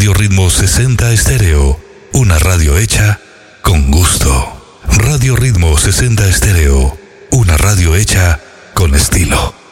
Radio Ritmo 60 Estéreo, una radio hecha con gusto. Radio Ritmo 60 Estéreo, una radio hecha con estilo.